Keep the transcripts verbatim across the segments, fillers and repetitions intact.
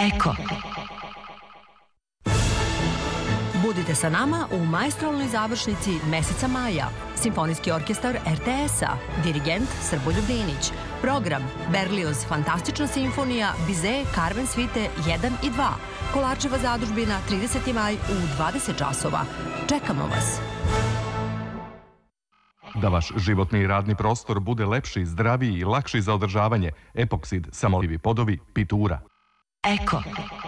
Eko. Budite sa nama u maestralnoj završnici meseca maja. Simfonijski orkestar er te es-a, dirigent Srboljub Dinić. Program Berlioz Fantastična simfonija, Bizet, Karmen svite jedan i dva. Kolarčeva zadužbina, trideseti maj u dvadeset časova. Čekamo vas. Da vaš životni i radni prostor bude lepši, zdraviji i lakši za održavanje, Epoksid, samolivi podovi, Pitura. Eko.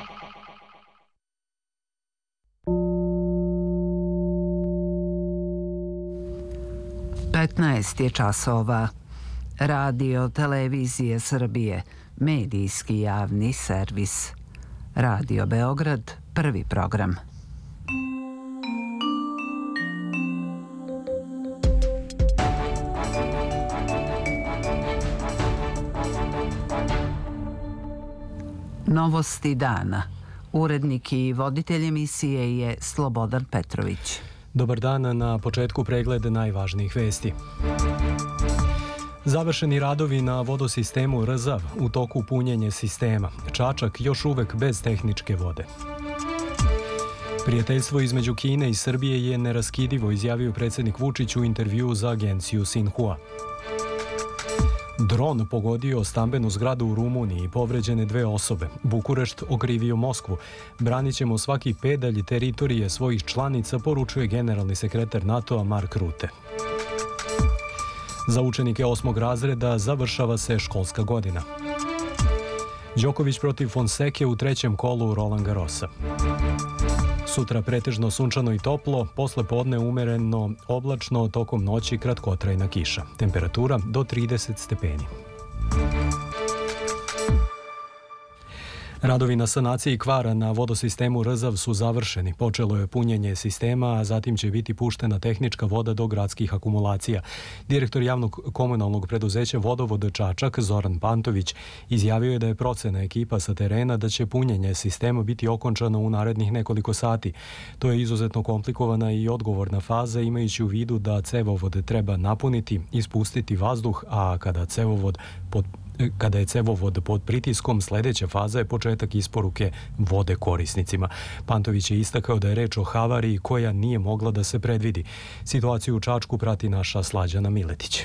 petnaest je časova. Radio Televizije Srbije, medijski javni servis. Radio Beograd, prvi program. Novosti dana. Urednik i voditelj emisije je Slobodan Petrović. Dobar dan, na početku pregled najvažnijih vesti. Završeni radovi na vodosistemu Rzav, u toku punjenje sistema. Čačak još uvek bez tehničke vode. Prijateljstvo između Kine i Srbije je neraskidivo, izjavio predsjednik Vučić u intervjuu za agenciju Xinhua. Dron pogodio stambenu zgradu u Rumuniji i povređene dve osobe. Bukurešt okrivio Moskvu. Branit ćemo svaki pedalj teritorije svojih članica, poručuje generalni sekretar NATO-a Mark Rutte. Za učenike osmog razreda završava se školska godina. Đoković protiv Fonseke u trećem kolu Roland Garrosa. Sutra pretežno sunčano i toplo, posle podne umereno oblačno, tokom noći kratkotrajna kiša. Temperatura do trideset stepeni. Radovi na sanaciji kvara na vodosistemu Rzav su završeni. Počelo je punjenje sistema, a zatim će biti puštena tehnička voda do gradskih akumulacija. Direktor javnog komunalnog preduzeća Vodovod Čačak, Zoran Pantović, izjavio je da je procena ekipa sa terena da će punjenje sistema biti okončano u narednih nekoliko sati. To je izuzetno komplikovana i odgovorna faza, imajući u vidu da cevovod treba napuniti, ispustiti vazduh, a kada cevovod pod Kada je cevovod pod pritiskom, sljedeća faza je početak isporuke vode korisnicima. Pantović je istakao da je reč o havariji koja nije mogla da se predvidi. Situaciju u Čačku prati naša Slađana Miletić.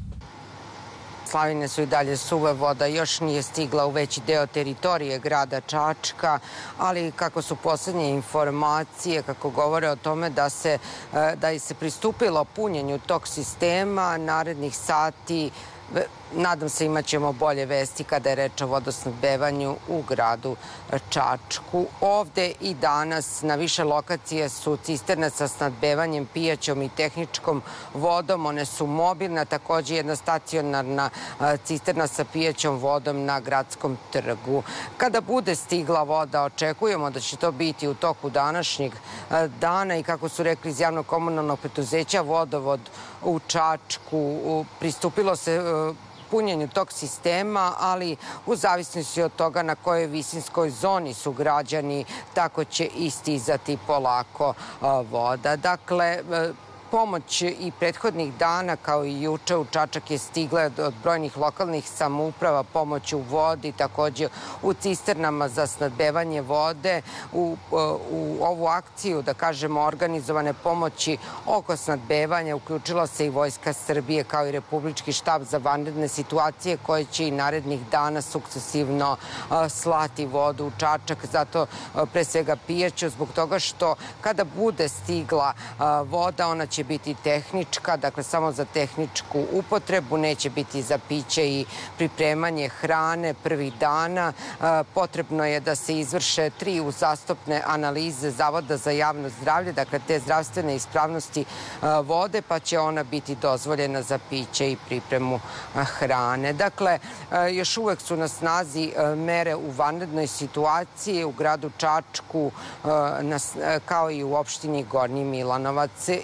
Slavine su i dalje suve, voda još nije stigla u veći deo teritorije grada Čačka, ali kako su posljednje informacije, kako govore o tome da se, da se pristupilo punjenju tog sistema, narednih sati, nadam se imat ćemo bolje vesti kada je reč o vodosnabdevanju u gradu Čačku. Ovde i danas na više lokacije su cisterne sa snabdevanjem pijaćom i tehničkom vodom. One su mobilne, također jedna stacionarna cisterna sa pijaćom vodom na Gradskom trgu. Kada bude stigla voda, očekujemo da će to biti u toku današnjeg dana i kako su rekli iz javnog komunalnog preduzeća Vodovod u Čačku, pristupilo se punjenju tog sistema, ali u zavisnosti od toga na kojoj visinskoj zoni su građani, tako će i stizati polako voda. Dakle, pomoć i prethodnih dana, kao i juče, u Čačak je stigla od brojnih lokalnih samouprava, pomoć u vodi, također u cisternama za snabdevanje vode. U, u ovu akciju, da kažemo, organizovane pomoći oko snabdevanja uključila se i Vojska Srbije, kao i Republički štab za vanredne situacije, koje će i narednih dana sukcesivno slati vodu u Čačak, zato pre svega pijaću, zbog toga što kada bude stigla voda, ona će će biti tehnička, dakle samo za tehničku upotrebu, neće biti za piće i pripremanje hrane prvih dana. Potrebno je da se izvrše tri uzastopne analize Zavoda za javno zdravlje, dakle te zdravstvene ispravnosti vode, pa će ona biti dozvoljena za piće i pripremu hrane. Dakle, još uvek su na snazi mere u vanrednoj situaciji u gradu Čačku, kao i u opštini Gornji Milanovac. Iz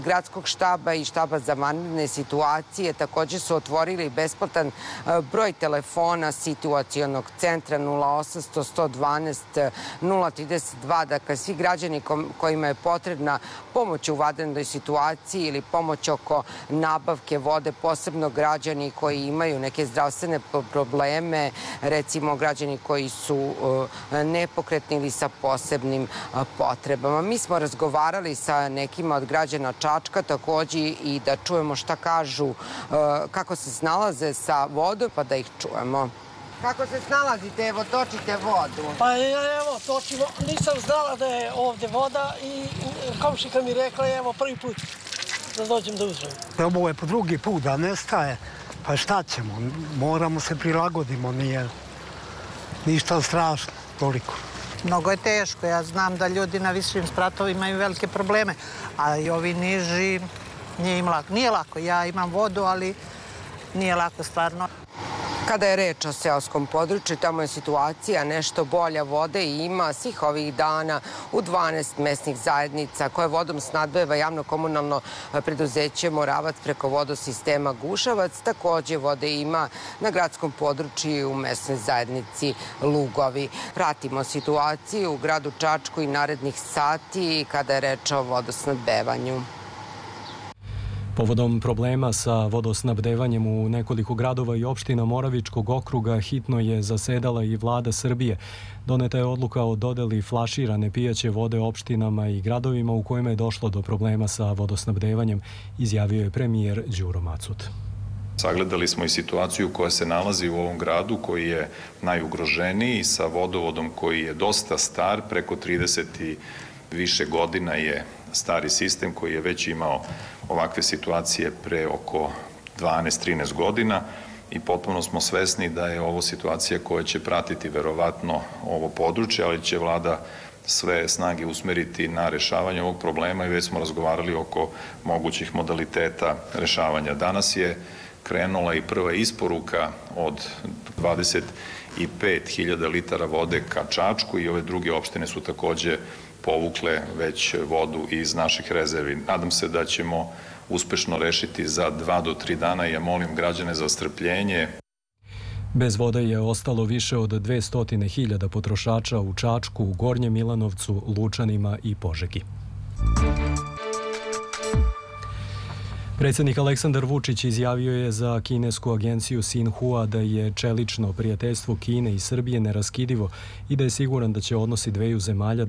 gradskog štaba i štaba za vanredne situacije takođe su otvorili besplatan broj telefona situacionog centra nula osamsto, sto dvanaest, nula trideset dva. Dakle, svi građani kojima je potrebna pomoć u vanrednoj situaciji ili pomoć oko nabavke vode, posebno građani koji imaju neke zdravstvene probleme, recimo građani koji su nepokretni ili sa posebnim potrebama. Mi smo razgovarali sa nekima od građana Čačka takođe i da čujemo šta kažu, kako se snalaze sa vodom, pa da ih čujemo. Kako se snalazite? Evo, točite vodu. Pa evo, točimo. Nisam znala da je ovde voda i komšika mi rekla, evo, prvi put da dođem da uzmem. Ovo je po drugi put da nestaje, pa šta ćemo? Moramo se prilagodimo, nije ništa strašno, toliko. Mnogo je teško, ja znam da ljudi na višim spratovima imaju velike probleme, a i ovi niži nije im lako. Nije lako, ja imam vodu, ali nije lako stvarno. Kada je reč o seoskom području, tamo je situacija nešto bolja. Vode ima svih ovih dana u dvanaest mesnih zajednica koje vodom snadbeva javno-komunalno preduzeće Moravac preko vodosistema Gušavac. Takođe vode ima na gradskom području u mesnoj zajednici Lugovi. Pratimo situaciju u gradu Čačku i narednih sati kada je reč o vodosnadbevanju. Povodom problema sa vodosnabdevanjem u nekoliko gradova i opština Moravičkog okruga hitno je zasedala i vlada Srbije. Doneta je odluka o dodeli flaširane pijaće vode opštinama i gradovima u kojima je došlo do problema sa vodosnabdevanjem, izjavio je premijer Đuro Macut. Sagledali smo i situaciju koja se nalazi u ovom gradu koji je najugroženiji sa vodovodom koji je dosta star, preko trideset i više godina je stari sistem koji je već imao ovakve situacije pre oko dvanaest trinaest godina i potpuno smo svesni da je ovo situacija koja će pratiti verovatno ovo područje, ali će vlada sve snage usmeriti na rešavanje ovog problema i već smo razgovarali oko mogućih modaliteta rešavanja. Danas je krenula i prva isporuka od dvadeset pet hiljada litara vode ka Čačku i ove druge opštine su takođe povukle već vodu iz naših rezervi. Nadam se da ćemo uspešno rešiti za dva do tri dana i ja molim građane za strpljenje. Bez vode je ostalo više od dvesta hiljada potrošača u Čačku, u Gornjem Milanovcu, Lučanima i Požegi. Predsjednik Aleksandar Vučić izjavio je za kinesku agenciju Sinhua da je čelično prijateljstvo Kine i Srbije neraskidivo i da je siguran da će odnosi dveju zemalja